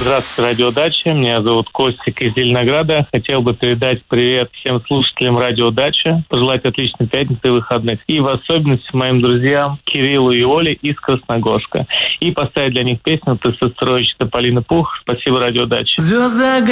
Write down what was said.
Здравствуйте, Радио Дача. Меня зовут Костик из Зеленограда. Хотел бы передать привет всем слушателям Радио Дача, пожелать отличной пятницы и выходных. И в особенности моим друзьям Кириллу и Оле из Красногорска. И поставить для них песню «Ты состроишь» Полина Пух. Спасибо, Радио Дача. Звезды